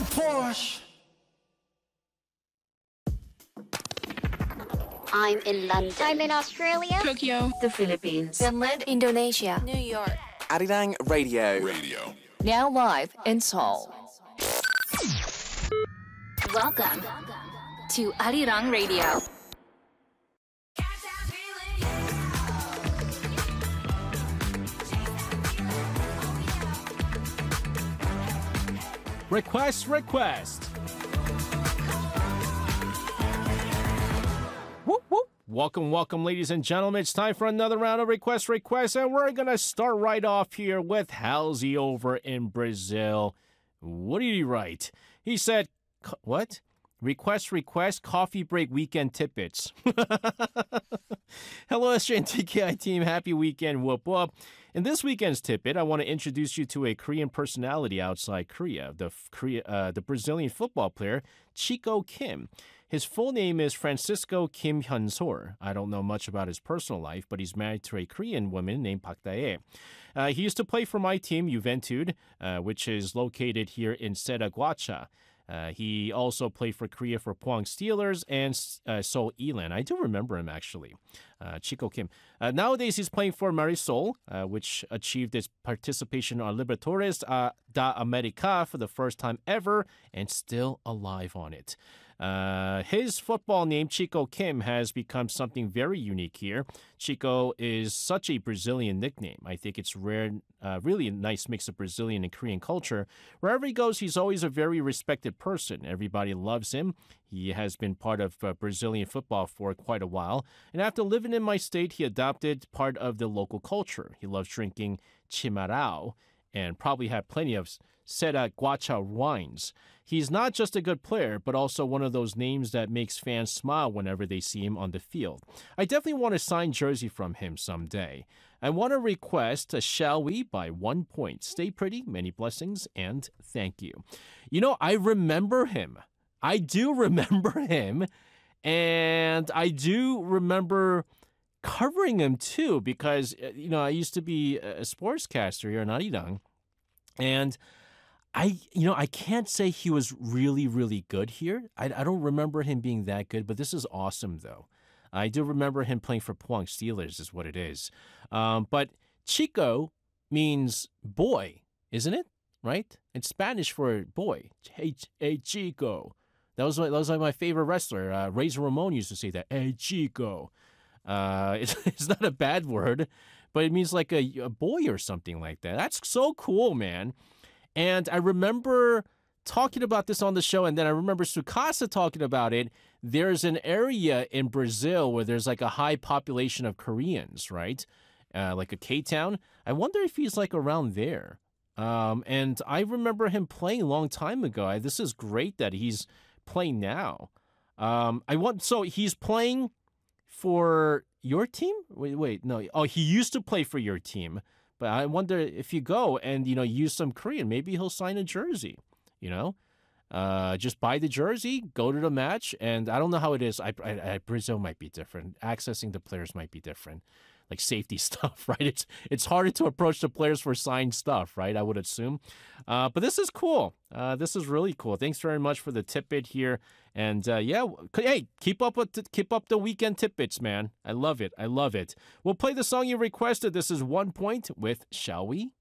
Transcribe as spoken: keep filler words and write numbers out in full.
Porsche. I'm in London. I'm in Australia. Tokyo. The Philippines. Finland. Indonesia. New York. Arirang Radio. Radio. Now live in Seoul. Welcome to Arirang Radio. Request, request. Whoop, whoop. Welcome, welcome, ladies and gentlemen. It's time for another round of request, request, and we're going to start right off here with Halsey over in Brazil. What did he write? He said, what? Request, request, coffee break weekend tidbits. Hello, S J and T K I team. Happy weekend. Whoop, whoop. In this weekend's tidbit, I want to introduce you to a Korean personality outside Korea, the Korea, uh, the Brazilian football player Chico Kim. His full name is Francisco Kim Hyun-sor. I don't know much about his personal life, but he's married to a Korean woman named Park Dae. Uh, he used to play for my team, Juventud, uh, which is located here in Setaguacha. Uh, he also played for Korea for Pohang Steelers and uh, Seoul Elan. I do remember him, actually. Uh, Chico Kim. Uh, nowadays, he's playing for Marisol, uh, which achieved its participation on Libertadores uh, da America for the first time ever and still alive on it. Uh, his football name, Chico Kim, has become something very unique here. Chico is such a Brazilian nickname. I think it's rare, uh, really a nice mix of Brazilian and Korean culture. Wherever he goes, he's always a very respected person. Everybody loves him. He has been part of uh, Brazilian football for quite a while. And after living in my state, he adopted part of the local culture. He loves drinking chimarrão and probably had plenty of Setaguacha wines. He's not just a good player, but also one of those names that makes fans smile whenever they see him on the field. I definitely want a signed jersey from him someday. I want to request a Shall We by one point. Stay pretty, many blessings, and thank you. You know, I remember him. I do remember him, and I do remember covering him too because, you know, I used to be a sportscaster here in Arirang, and I, you know, I can't say he was really, really good here. I, I don't remember him being that good, but this is awesome, though. I do remember him playing for Pohang Steelers is what it is. Um, but Chico means boy, isn't it? Right? It's Spanish for boy. Hey, hey Chico. That was, that was like my favorite wrestler. Uh, Razor Ramon used to say that. Hey, Chico. Uh, it's, it's not a bad word, but it means like a, a boy or something like that. That's so cool, man. And I remember talking about this on the show, and then I remember Sukasa talking about it. There's an area in Brazil where there's like a high population of Koreans, right? Uh, like a K-town. I wonder if he's like around there. Um, and I remember him playing a long time ago. I, this is great that he's playing now. Um, I want so he's playing for your team? Wait, wait, no. Oh, he used to play for your team. But I wonder if you go and, you know, use some Korean, maybe he'll sign a jersey, you know? Uh, just buy the jersey, go to the match, and I don't know how it is. I, I, I Brazil might be different. Accessing the players might be different, like safety stuff, right? It's it's harder to approach the players for signed stuff, right? I would assume. Uh, but this is cool. Uh, this is really cool. Thanks very much for the tidbit here. And uh, yeah, hey, keep up with the, keep up the weekend tidbits, man. I love it. I love it. We'll play the song you requested. This is One Point with Shall We?